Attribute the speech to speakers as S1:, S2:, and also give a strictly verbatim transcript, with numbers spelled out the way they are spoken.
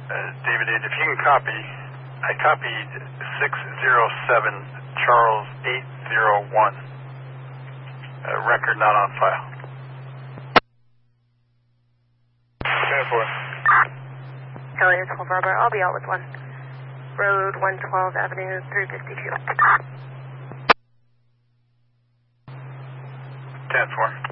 S1: David, if you can copy, I copied six zero seven Charles eight zero one. Uh, record not on file. ten four.
S2: Kelly, it's twelve Barbara. I'll be out with one. Road one twelve Avenue three fifty-two.
S1: ten four.